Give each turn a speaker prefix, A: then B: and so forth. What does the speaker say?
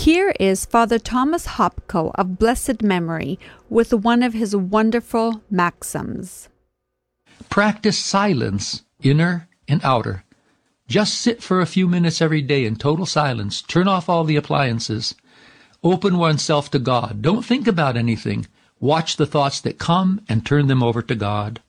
A: Here is Father Thomas Hopko of blessed memory with one of his wonderful maxims.
B: Practice silence, inner and outer. Just sit for a few minutes every day in total silence. Turn off all the appliances. Open oneself to God. Don't think about anything. Watch the thoughts that come and turn them over to God.